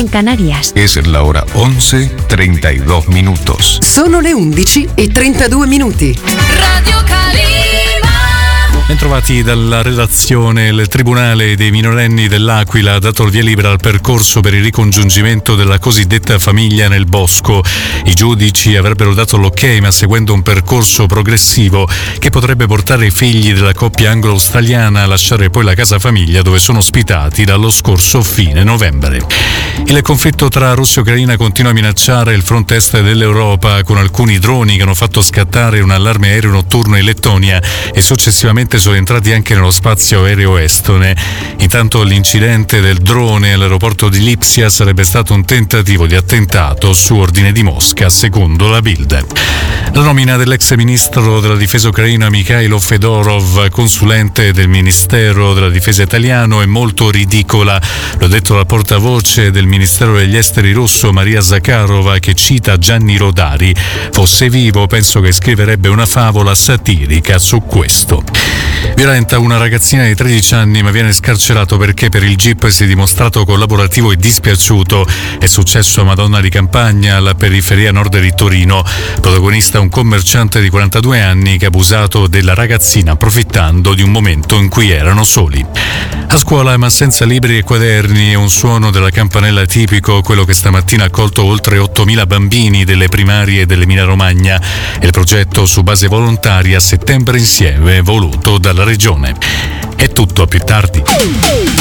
en Canarias. Es la hora 11:32 minutos. Sono le 11:32. Radio Calima. Bentrovati dalla redazione. Il Tribunale dei minorenni dell'Aquila ha dato il via libera al percorso per il ricongiungimento della cosiddetta famiglia nel bosco. I giudici avrebbero dato l'ok, ma seguendo un percorso progressivo che potrebbe portare i figli della coppia anglo-australiana a lasciare poi la casa famiglia dove sono ospitati dallo scorso fine novembre. Il conflitto tra Russia e Ucraina continua a minacciare il fronte est dell'Europa, con alcuni droni che hanno fatto scattare un allarme aereo notturno in Lettonia e successivamente sono entrati anche nello spazio aereo estone. Intanto l'incidente del drone all'aeroporto di Lipsia sarebbe stato un tentativo di attentato su ordine di Mosca, secondo la Bild. La nomina dell'ex ministro della difesa ucraino Mikhailo Fedorov, consulente del Ministero della Difesa italiano, è molto ridicola. L'ha detto la portavoce del Ministero degli Esteri russo Maria Zakharova, che cita Gianni Rodari. Fosse vivo, penso che scriverebbe una favola satirica su questo. Violenta una ragazzina di 13 anni, ma viene scarcerato perché per il GIP si è dimostrato collaborativo e dispiaciuto. È successo a Madonna di Campagna, alla periferia nord di Torino. Protagonista un commerciante di 42 anni che ha abusato della ragazzina approfittando di un momento in cui erano soli. A scuola, ma senza libri e quaderni, è un suono della campanella tipico, quello che stamattina ha accolto oltre 8.000 bambini delle primarie dell'Emilia-Romagna. È il progetto su base volontaria Settembre Insieme, voluto dalla Regione. È tutto, a più tardi.